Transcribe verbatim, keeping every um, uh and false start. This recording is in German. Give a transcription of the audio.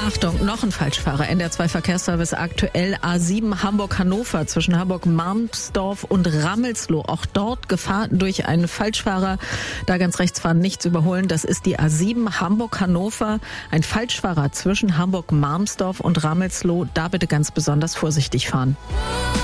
Achtung, noch ein Falschfahrer. N D R zwei Verkehrsservice aktuell A sieben Hamburg-Hannover zwischen Hamburg-Marmsdorf und Rammelsloh. Auch dort Gefahr durch einen Falschfahrer. Da ganz rechts fahren, nichts überholen. Das ist die A sieben Hamburg-Hannover. Ein Falschfahrer zwischen Hamburg-Marmsdorf und Rammelsloh. Da bitte ganz besonders vorsichtig fahren.